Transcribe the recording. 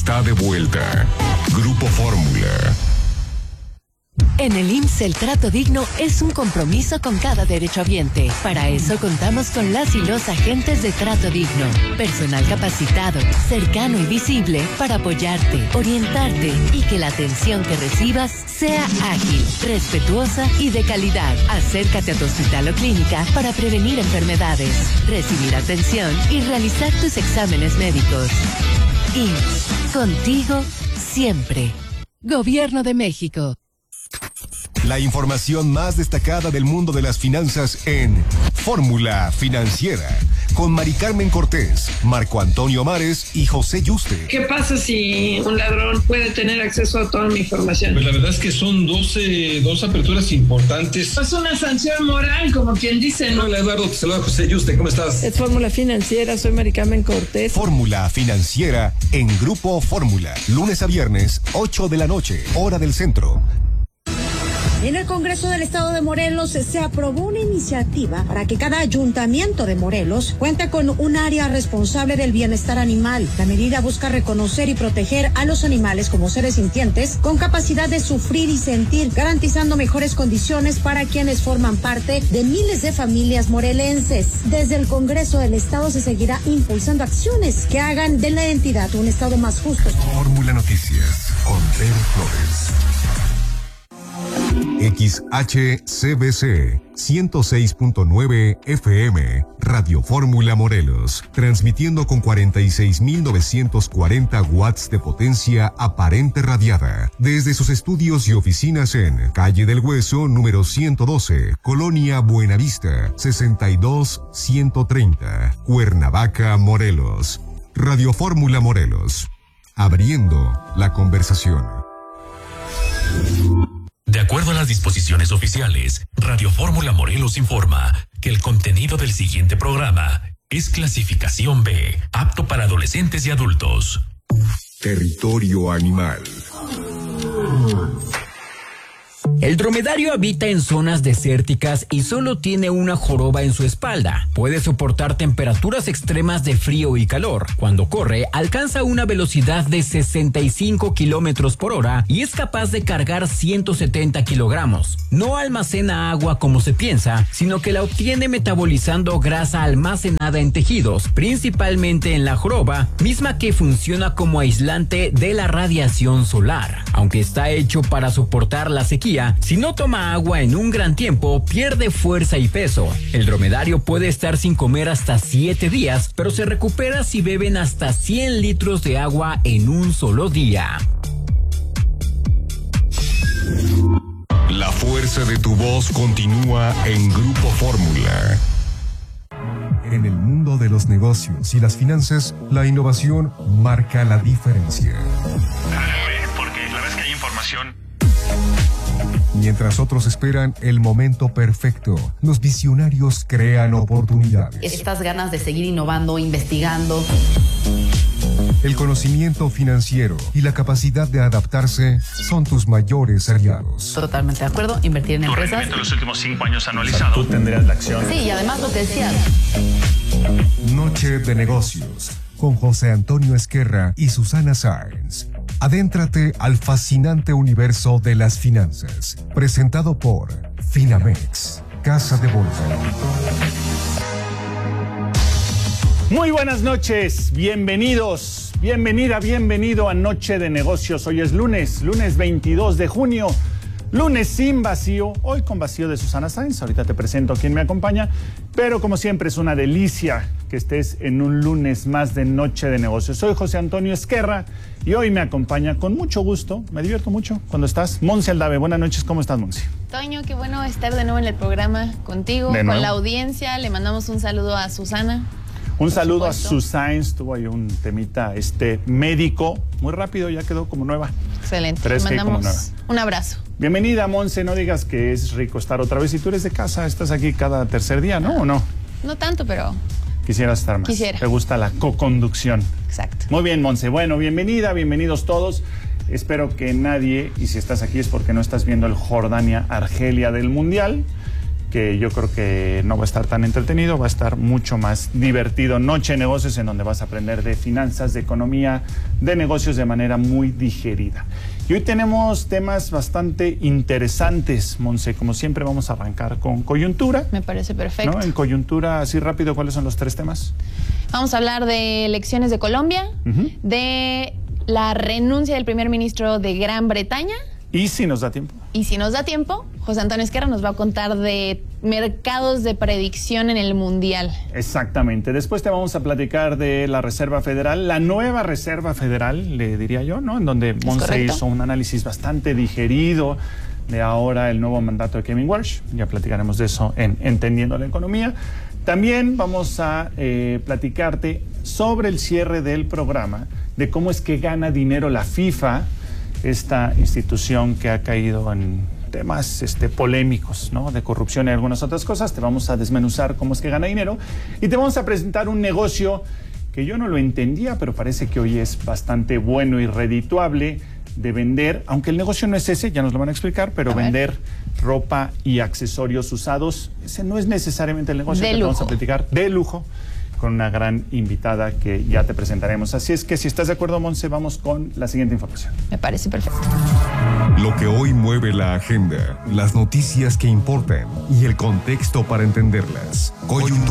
está de vuelta. Grupo Fórmula. En el IMSS el trato digno es un compromiso con cada derechohabiente. Para eso contamos con las y los agentes de trato digno. Personal capacitado, cercano y visible para apoyarte, orientarte y que la atención que recibas sea ágil, respetuosa y de calidad. Acércate a tu hospital o clínica para prevenir enfermedades, recibir atención y realizar tus exámenes médicos. IMSS, contigo siempre. Gobierno de México. La información más destacada del mundo de las finanzas en Fórmula Financiera, con Mari Carmen Cortés, Marco Antonio Mares y José Yuste. ¿Qué pasa si un ladrón puede tener acceso a toda mi información? Pues la verdad es que son dos aperturas importantes. Es una sanción moral, como quien dice, ¿no? Hola Eduardo, te saluda José Yuste, ¿cómo estás? Es Fórmula Financiera, soy Mari Carmen Cortés. Fórmula Financiera en Grupo Fórmula, lunes a viernes, 8 de la noche, hora del centro. En el Congreso del Estado de Morelos se aprobó una iniciativa para que cada ayuntamiento de Morelos cuente con un área responsable del bienestar animal. La medida busca reconocer y proteger a los animales como seres sintientes con capacidad de sufrir y sentir, garantizando mejores condiciones para quienes forman parte de miles de familias morelenses. Desde el Congreso del Estado se seguirá impulsando acciones que hagan de la entidad un estado más justo. Fórmula Noticias con Pedro Flores. XHCBC 106.9 FM, Radio Fórmula Morelos, transmitiendo con 46.940 watts de potencia aparente radiada, desde sus estudios y oficinas en Calle del Hueso, número 112, Colonia Buenavista, 62130, Cuernavaca, Morelos. Radio Fórmula Morelos, abriendo la conversación. De acuerdo a las disposiciones oficiales, Radio Fórmula Morelos informa que el contenido del siguiente programa es clasificación B, apto para adolescentes y adultos. Territorio animal. El dromedario habita en zonas desérticas y solo tiene una joroba en su espalda. Puede soportar temperaturas extremas de frío y calor. Cuando corre, alcanza una velocidad de 65 kilómetros por hora y es capaz de cargar 170 kilogramos. No almacena agua como se piensa, sino que la obtiene metabolizando grasa almacenada en tejidos, principalmente en la joroba, misma que funciona como aislante de la radiación solar. Aunque está hecho para soportar la sequía, si no toma agua en un gran tiempo, pierde fuerza y peso. El dromedario puede estar sin comer hasta 7 días, pero se recupera si beben hasta 100 litros de agua en un solo día. La fuerza de tu voz continúa en Grupo Fórmula. En el mundo de los negocios y las finanzas, la innovación marca la diferencia. Porque la verdad es que hay información. Mientras otros esperan el momento perfecto, los visionarios crean oportunidades. Estas ganas de seguir innovando, investigando. El conocimiento financiero y la capacidad de adaptarse son tus mayores aliados. Totalmente de acuerdo, invertir en empresas. Tu rendimiento en los últimos 5 años anualizado. Tú tendrías la acción. Sí, y además lo que decías. Noche de negocios, con José Antonio Esquerra y Susana Sáenz. Adéntrate al fascinante universo de las finanzas. Presentado por Finamex, Casa de Bolsa. Muy buenas noches, bienvenidos, bienvenido a Noche de Negocios. Hoy es lunes 22 de junio, lunes sin vacío, hoy con vacío de Susana Sáenz. Ahorita te presento a quien me acompaña, pero como siempre es una delicia que estés en un lunes más de Noche de Negocios. Soy José Antonio Esquerra y hoy me acompaña con mucho gusto, me divierto mucho cuando estás, Monse Aldave. Buenas noches, ¿cómo estás, Monse? Toño, qué bueno estar de nuevo en el programa contigo, con la audiencia. Le mandamos un saludo a Susana. Un saludo a Susana, tuvo ahí un temita médico, muy rápido, ya quedó como nueva. Excelente, le mandamos un abrazo. Bienvenida, Monse, no digas que es rico estar otra vez. Y tú eres de casa, estás aquí cada tercer día, ¿no? ¿O no? No tanto, pero... Quisieras estar más. Quisiera. Te gusta la co-conducción. Exacto. Muy bien, Monse. Bueno, bienvenidos todos. Espero que nadie, y si estás aquí es porque no estás viendo el Jordania-Argelia del Mundial, que yo creo que no va a estar tan entretenido, va a estar mucho más divertido. Noche de Negocios, en donde vas a aprender de finanzas, de economía, de negocios de manera muy digerida. Y hoy tenemos temas bastante interesantes, Monse. Como siempre, vamos a arrancar con coyuntura. Me parece perfecto. ¿No? En coyuntura, así rápido, ¿cuáles son los 3 temas? Vamos a hablar de elecciones de Colombia, de la renuncia del primer ministro de Gran Bretaña. ¿Y si nos da tiempo? Y si nos da tiempo, José Antonio Esquerra nos va a contar de mercados de predicción en el Mundial. Exactamente. Después te vamos a platicar de la Reserva Federal, la nueva Reserva Federal, le diría yo, ¿no? En donde Monse hizo un análisis bastante digerido de ahora el nuevo mandato de Kevin Walsh. Ya platicaremos de eso en Entendiendo la Economía. También vamos a platicarte sobre el cierre del programa, de cómo es que gana dinero la FIFA, esta institución que ha caído en temas polémicos, ¿no? De corrupción y algunas otras cosas. Te vamos a desmenuzar cómo es que gana dinero y te vamos a presentar un negocio que yo no lo entendía, pero parece que hoy es bastante bueno y redituable, de vender, aunque el negocio no es ese, ya nos lo van a explicar, pero vender ropa y accesorios usados, ese no es necesariamente el negocio que vamos a platicar, de lujo, con una gran invitada que ya te presentaremos. Así es que si estás de acuerdo, Monse, vamos con la siguiente información. Me parece perfecto. Lo que hoy mueve la agenda, las noticias que importan y el contexto para entenderlas. Coyuntura.